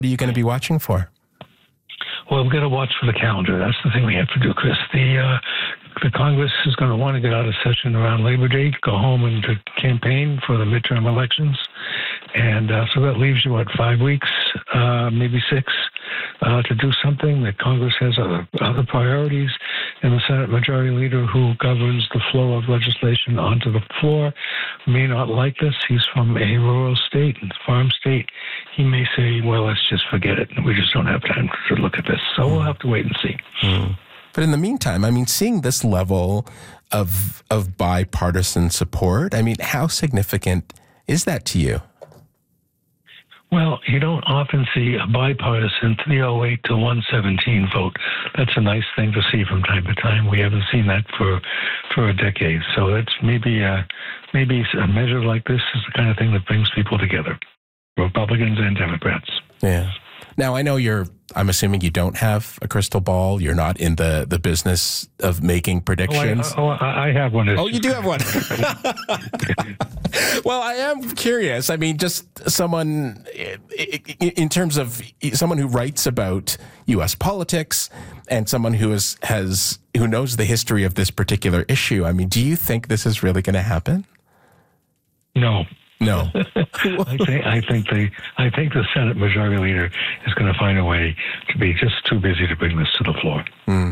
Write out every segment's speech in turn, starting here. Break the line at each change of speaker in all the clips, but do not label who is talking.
What are you going to be watching for?
Well, we've got to watch for the calendar. That's the thing we have to do, Chris. The Congress is going to want to get out of session around Labor Day, go home and to campaign for the midterm elections. And so that leaves you, 5 weeks, maybe 6, to do something. That Congress has other priorities. And the Senate Majority Leader, who governs the flow of legislation onto the floor, may not like this. He's from a rural state, farm state. He may say, well, let's just forget it. We just don't have time to look at this. So we'll have to wait and see.
But in the meantime, seeing this level of bipartisan support, how significant is that to you?
Well, you don't often see a bipartisan 308 to 117 vote. That's a nice thing to see from time to time. We haven't seen that for a decade. So that's maybe a measure like this is the kind of thing that brings people together, Republicans and Democrats.
Yeah. Now, I know I'm assuming you don't have a crystal ball. You're not in the business of making predictions.
I have one.
Oh, you do have one. Well, I am curious. Just someone, in terms of someone who writes about U.S. politics and someone who who knows the history of this particular issue. Do you think this is really going to happen?
No.
I
think the Senate Majority Leader is going to find a way to be just too busy to bring this to the floor.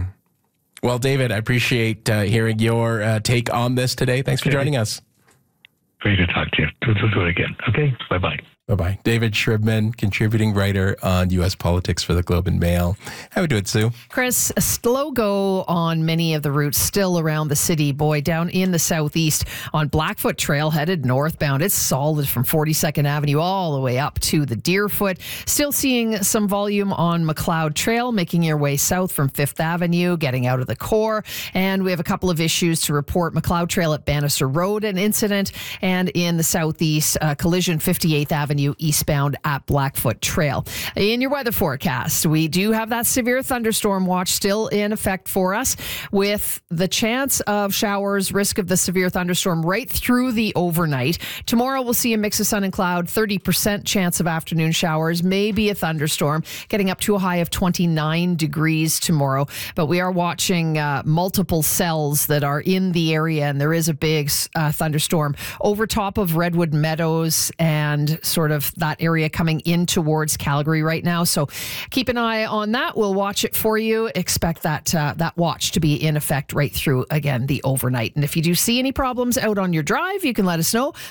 Well, David, I appreciate hearing your take on this today. Thanks for joining us.
Great to talk to you. We'll do it again. Okay, bye-bye.
Bye-bye. David Shribman, contributing writer on U.S. politics for the Globe and Mail. How we doing, Sue?
Chris, a slow go on many of the routes still around the city. Boy, down in the southeast on Blackfoot Trail headed northbound, it's solid from 42nd Avenue all the way up to the Deerfoot. Still seeing some volume on McLeod Trail, making your way south from 5th Avenue, getting out of the core. And we have a couple of issues to report. McLeod Trail at Bannister Road, an incident. And in the southeast, collision 58th Avenue eastbound at Blackfoot Trail. In your weather forecast, we do have that severe thunderstorm watch still in effect for us, with the chance of showers, risk of the severe thunderstorm right through the overnight. Tomorrow we'll see a mix of sun and cloud, 30% chance of afternoon showers, maybe a thunderstorm, getting up to a high of 29 degrees tomorrow. But we are watching multiple cells that are in the area, and there is a big thunderstorm over top of Redwood Meadows and sort of that area coming in towards Calgary right now. So keep an eye on that. We'll watch it for you. Expect that watch to be in effect right through, again, the overnight. And if you do see any problems out on your drive, you can let us know.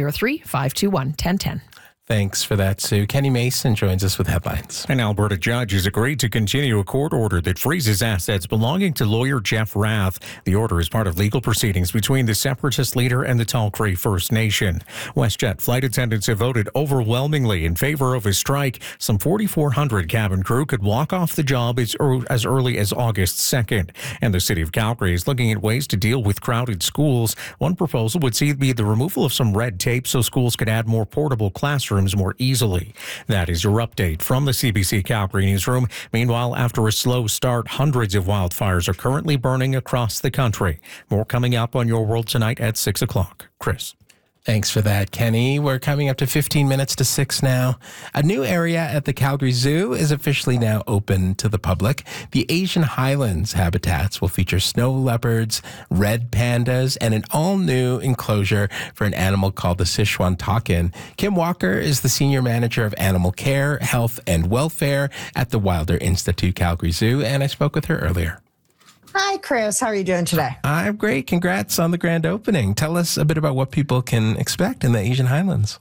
403-521-1010.
Thanks for that, Sue. Kenny Mason joins us with headlines.
An Alberta judge has agreed to continue a court order that freezes assets belonging to lawyer Jeff Rath. The order is part of legal proceedings between the Separatist leader and the Tall Cree First Nation. WestJet flight attendants have voted overwhelmingly in favor of a strike. Some 4,400 cabin crew could walk off the job as early as August 2nd. And the city of Calgary is looking at ways to deal with crowded schools. One proposal would see the removal of some red tape so schools could add more portable classrooms more easily. That is your update from the CBC Calgary newsroom. Meanwhile, after a slow start, hundreds of wildfires are currently burning across the country. More coming up on Your World Tonight at 6 o'clock. Chris.
Thanks for that, Kenny. We're coming up to 15 minutes to 6 now. A new area at the Calgary Zoo is officially now open to the public. The Asian Highlands habitats will feature snow leopards, red pandas, and an all-new enclosure for an animal called the Sichuan takin. Kim Walker is the Senior Manager of Animal Care, Health, and Welfare at the Wilder Institute Calgary Zoo, and I spoke with her earlier.
Hi, Chris. How are you doing today?
I'm great. Congrats on the grand opening. Tell us a bit about what people can expect in the Asian Highlands.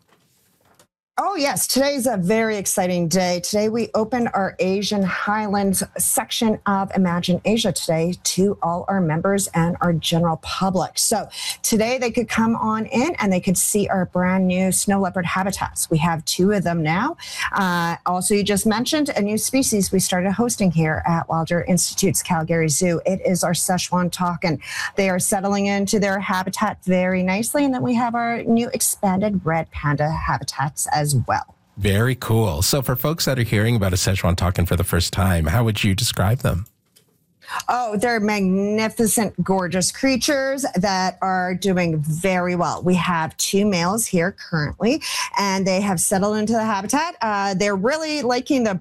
Oh, yes. Today's a very exciting day. Today, we opened our Asian Highlands section of Imagine Asia today to all our members and our general public. So today, they could come on in and they could see our brand new snow leopard habitats. We have 2 of them now. Also, you just mentioned a new species we started hosting here at Wilder Institute's Calgary Zoo. It is our Sichuan takin. They are settling into their habitat very nicely. And then we have our new expanded red panda habitats as well.
Very cool. So for folks that are hearing about a Sichuan takin for the first time, how would you describe them?
Oh, they're magnificent, gorgeous creatures that are doing very well. We have 2 males here currently, and they have settled into the habitat. They're really liking the